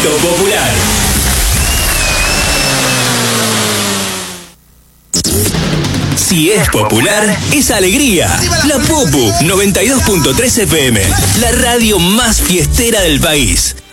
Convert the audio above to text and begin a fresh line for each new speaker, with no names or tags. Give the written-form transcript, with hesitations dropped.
Momento popular. Si es popular, es alegría. La Popu 92.3 FM, la radio más fiestera del país.